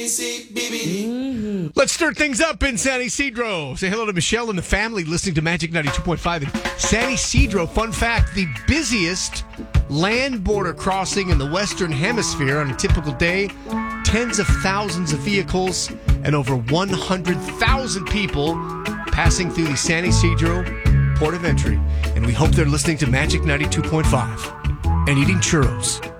Let's start things up in San Ysidro. Say hello to Michelle and the family listening to Magic 92.5 in San Ysidro. Fun fact, the busiest land border crossing in the Western Hemisphere on a typical day. Tens of thousands of vehicles and over 100,000 people passing through the San Ysidro port of entry. And we hope they're listening to Magic 92.5 and eating churros